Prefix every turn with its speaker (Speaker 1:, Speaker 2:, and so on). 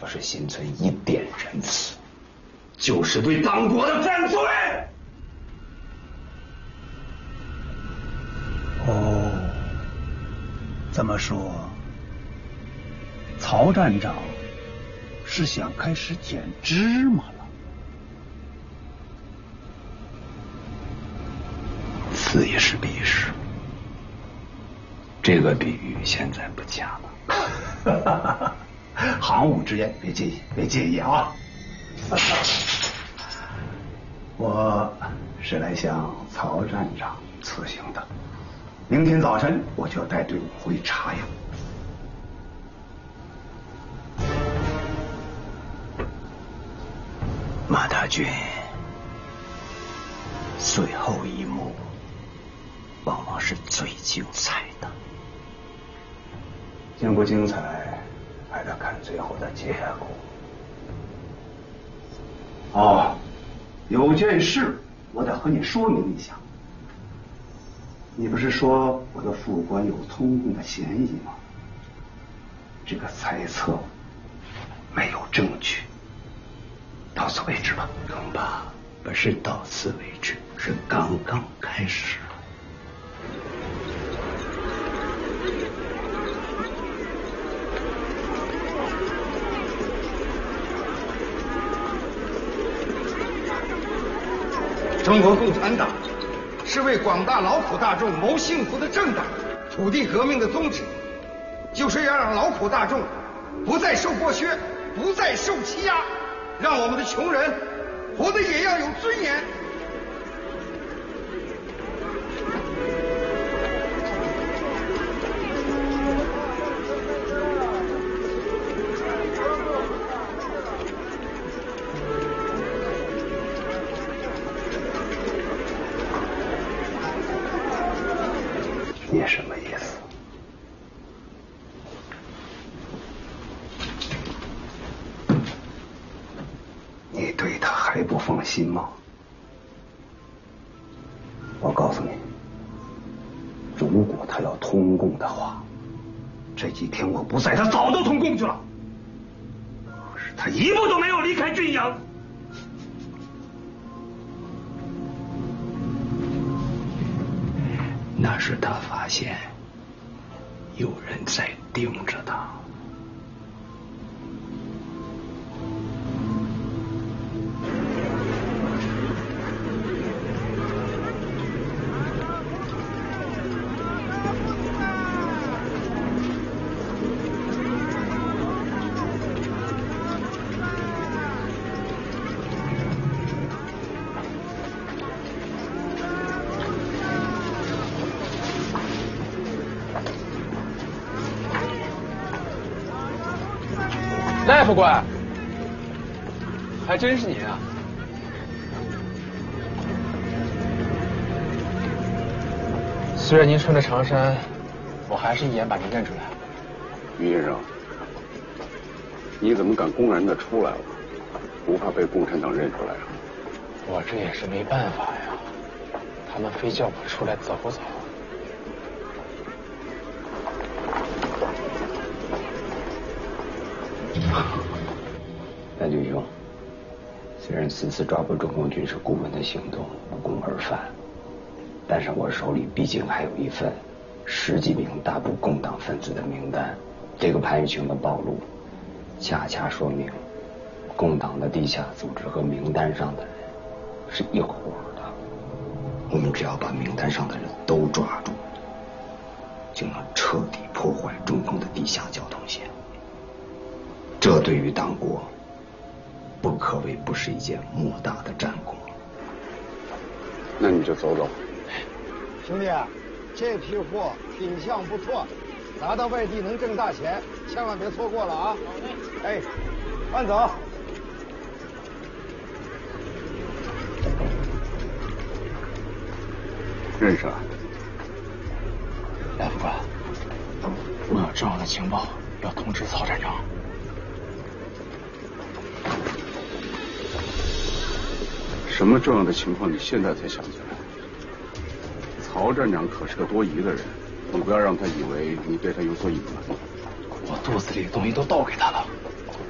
Speaker 1: 要是心存一点仁慈，就是对党国的犯罪。
Speaker 2: 哦，这么说，曹站长是想开始捡芝麻了？
Speaker 1: 此一时彼一时，这个比喻现在不佳了。
Speaker 2: 行伍之言，别介意，别介意啊！我是来向曹站长辞行的，明天早晨我就要带队伍回茶阳。
Speaker 1: 马大军，最后一幕往往是最精彩的。
Speaker 2: 精不精彩，还得看最后的结果。哦，有件事我得和你说明一下。你不是说我的副官有通共的嫌疑吗？这个猜测没有证据，到此为止吧。
Speaker 1: 恐怕不是到此为止，是刚刚开始。
Speaker 3: 中国共产党是为广大劳苦大众谋幸福的政党，土地革命的宗旨就是要让劳苦大众不再受剥削，不再受欺压，让我们的穷人活得也要有尊严。
Speaker 2: 你什么意思？你对他还不放心吗？我告诉你，如果他要通共的话，这几天我不在，他早都通共去了。可是他一步都没有离开镇阳。
Speaker 1: 那是他发现有人在盯着他。
Speaker 4: 赖副官，还真是您啊！虽然您穿着长衫，我还是一眼把您认出来了。
Speaker 5: 于先生，你怎么敢公然的出来了？不怕被共产党认出来啊？
Speaker 4: 我这也是没办法呀，他们非叫我出来走走。
Speaker 1: 蓝军兄，虽然此次抓捕中共军事顾问的行动无功而返，但是我手里毕竟还有一份10几名大部共党分子的名单。这个潘玉清的暴露，恰恰说明共党的地下组织和名单上的人是一伙的。我们只要把名单上的人都抓住，就能彻底破坏中共的地下交通线。这对于党国不可谓不是一件莫大的战果。
Speaker 5: 那你就走走。
Speaker 3: 兄弟啊，这批货品相不错，拿到外地能挣大钱，千万别错过了啊！哎，慢走。
Speaker 5: 认识啊？
Speaker 4: 赖副官，我有重要的情报要通知曹站长。
Speaker 5: 什么重要的情况你现在才想起来？曹站长可是个多疑的人，你不要让他以为你对他有所隐瞒。
Speaker 4: 我肚子里的东西都倒给他了，